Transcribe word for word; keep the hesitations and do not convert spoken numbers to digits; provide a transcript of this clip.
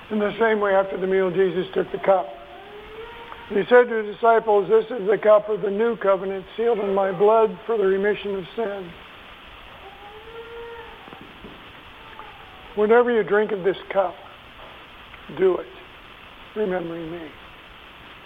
In the same way, after the meal, Jesus took the cup. And he said to his disciples, "This is the cup of the new covenant, sealed in my blood for the remission of sin. Whenever you drink of this cup, do it, remembering me."